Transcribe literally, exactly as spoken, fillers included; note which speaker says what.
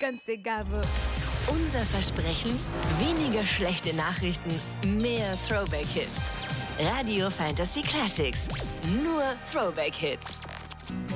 Speaker 1: ganz egal wo.
Speaker 2: Unser Versprechen: weniger schlechte Nachrichten, mehr Throwback-Hits. Radio Fantasy Classics. Nur Throwback-Hits.